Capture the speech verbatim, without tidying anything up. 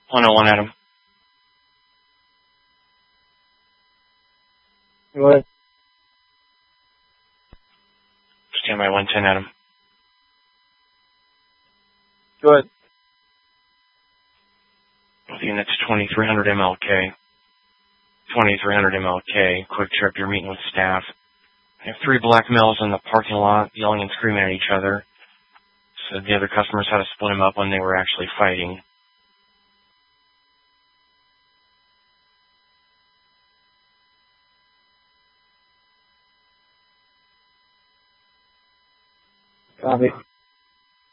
one oh one, Adam. Go ahead. Stand by one ten, Adam. Go ahead. With units twenty-three hundred M L K. twenty-three hundred M L K. Quick trip, you're meeting with staff. I have three black males in the parking lot yelling and screaming at each other. So the other customers had to split them up when they were actually fighting. Copy.